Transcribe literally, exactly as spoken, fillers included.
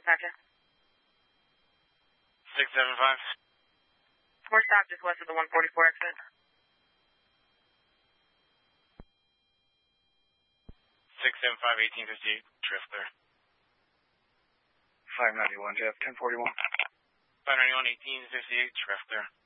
contact you? six seven five. We're stopped just west of the one forty-four exit. six seven five, eighteen fifty-eight, Drifter. five ninety-one, Jeff, ten forty-one. five ninety-one, eighteen fifty-eight, Drifter.